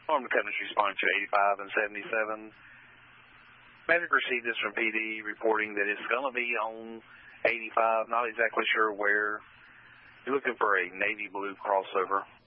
Farm to Cutness responding to 85 and 77. Medic received this from PD reporting that it's going to be on 85, not exactly sure where. You're looking for a navy blue crossover.